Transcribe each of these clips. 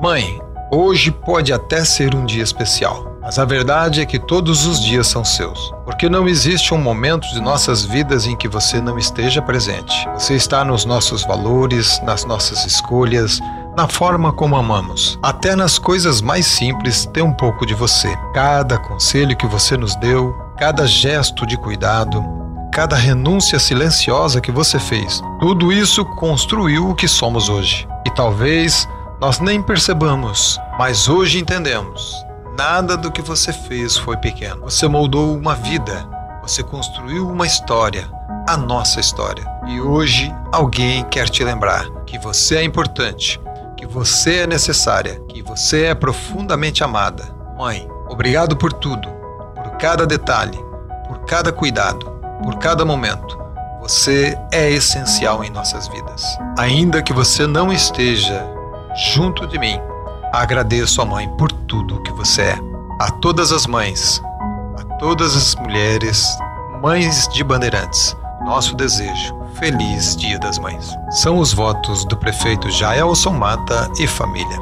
Mãe, hoje pode até ser um dia especial, mas a verdade é que todos os dias são seus, porque não existe um momento de nossas vidas em que você não esteja presente. Você está nos nossos valores, nas nossas escolhas, na forma como amamos. Até nas coisas mais simples tem um pouco de você. Cada conselho que você nos deu, cada gesto de cuidado, cada renúncia silenciosa que você fez, tudo isso construiu o que somos hoje. E talvez nós nem percebamos, mas hoje entendemos. Nada do que você fez foi pequeno. Você moldou uma vida, você construiu uma história, a nossa história. E hoje alguém quer te lembrar que você é importante, que você é necessária, que você é profundamente amada. Mãe, obrigado por tudo, por cada detalhe, por cada cuidado, por cada momento. Você é essencial em nossas vidas. Ainda que você não esteja junto de mim, agradeço a mãe por tudo que você é. A todas as mães, a todas as mulheres, mães de Bandeirantes, nosso desejo, feliz Dia das Mães. São os votos do prefeito Jaelson Mata e família.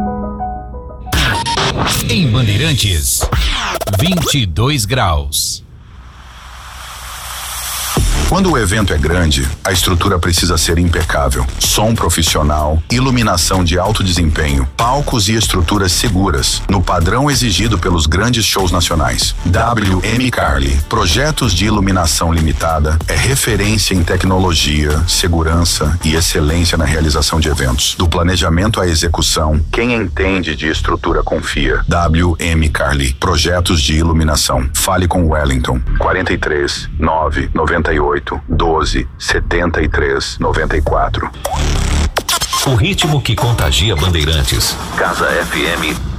Em Bandeirantes, 22 graus. Quando o evento é grande, a estrutura precisa ser impecável. Som profissional, iluminação de alto desempenho, palcos e estruturas seguras, no padrão exigido pelos grandes shows nacionais. WM Carli, projetos de iluminação limitada, é referência em tecnologia, segurança e excelência na realização de eventos. Do planejamento à execução, quem entende de estrutura confia. WM Carli, projetos de iluminação. Fale com Wellington, 43 998 12 73 94. O ritmo que contagia Bandeirantes. Casa FM